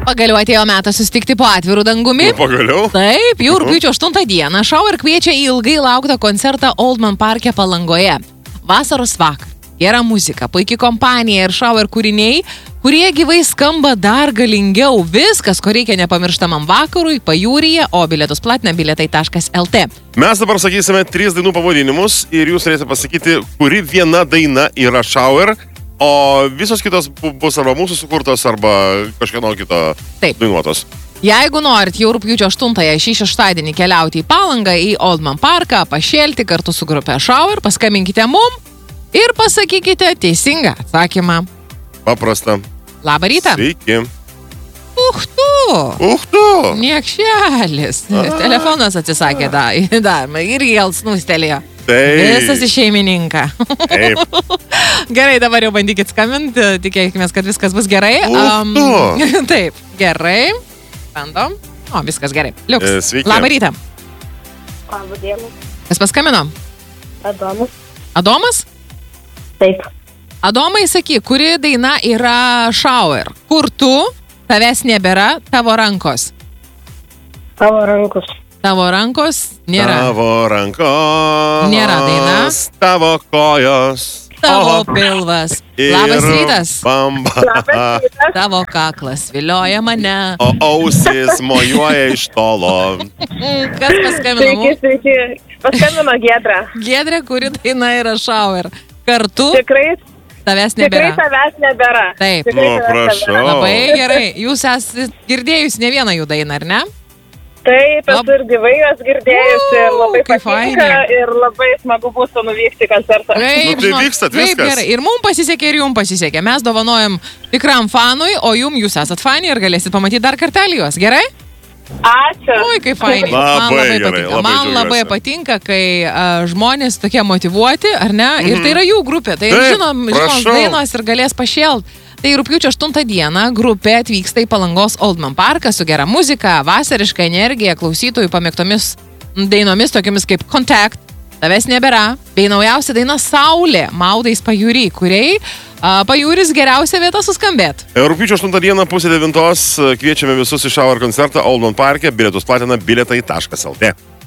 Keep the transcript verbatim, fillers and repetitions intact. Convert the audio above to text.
Pagaliau atėjo metas susitikti po atvirų dangumi. Nu, pagaliau? Taip, jau rugpjūčio aštuntą dieną Shower kviečia į ilgai lauktą koncertą Oldman Parke Palangoje. Vasaros vakar. Gera muzika, puikiai kompanija ir Shower kūriniai, kurie gyvai skamba dar galingiau. Viskas, ko reikia nepamirštamam vakarui, pajūryje, o bilietus platina bilietai taškas lt. Mes dabar sakysime tris dainų pavadinimus ir jūs turėsite pasakyti, kuri viena daina yra Shower, o visos kitos bus arba mūsų sukurtos, arba kažkieno kito Taip. dainuotos. Jeigu norit jau rugpjūčio aštuntąją šį šeštadienį keliauti į Palangą, į Oldman Parką, pašėlti kartu su grupe Shower, paskambinkite mum ir pasakykite teisingą atsakymą. Paprasta. Labą rytą. Sveiki. Uch tu. Uch tu. Niekšelis. Telefonas atsisakė dar, dar ir vėl snūstelėjo. Taip. Visas į šeimininką. Taip. Gerai, dabar jau bandykit skambinti, tikėkime, kad viskas bus gerai. Uch tu. Taip, gerai. Bandom. O, viskas gerai. Liuks. E, sveiki. Labą rytą. Labą dieną. Kas paskambino? Adomas. Adomas? Taip. Adomai, sakyk, kuri daina yra Shower? Kur tu, tavęs nebėra, tavo rankos? Tavo rankos. Tavo rankos nėra. Tavo rankos. Nėra daina. Tavo kojos. Tavo O, pilvas. ir Labas rytas. Bamba. Labas rytas. Tavo kaklas vilioja mane. O ausis mojuoja iš tolo. Kas paskambino Sveiki, mums? sveiki. Paskambino Giedra. Giedrė, kuri daina yra Shower? Kartu Tikrai, tavęs tikrai nebėra. tavęs nebėra. Taip. Tikrai Nu, tavęs prašau. nebėra. Labai gerai. Jūs esate girdėjus ne vieną jų dainą, ar ne? Taip, Lab- esu ir gyvai jos girdėjusi ir labai U, kaip patinka fainai. ir labai smagu bus nuvykti į koncertą. Taip, Nu, tai žinok, vykstat, taip, viskas. gerai. Ir mums pasisekė, ir jums pasisekė. Mes dovanojam tikram fanui, o jums jūs esat fani ir galėsit pamatyti dar kartelį juos. Gerai? Ačiū. Oi, kaip fainai. Labai Man labai gerai, patinka. labai Man džiaugiuosi. labai patinka, kai uh, žmonės tokie motyvuoti, ar ne? Ir tai yra jų grupė. Tai Taip, žinom, žinom prašau. dainos ir galės pašėlt. Tai rugpjūčio aštuntą dieną grupė atvyksta į Palangos Oldman Parką su gera muzika, vasariška energija, klausytojų pamėgtomis dainomis, tokiamis kaip Contact, Tavęs nebėra, bei naujausia daina Saulė, maudais pajūry, kuriai a, pajūris geriausia vieta suskambėt. Rugpjūčio aštuntą dieną pusė devintos kviečiame visus į Shower koncertą Oldman Parke, bilietus platina bilietai taškas lt.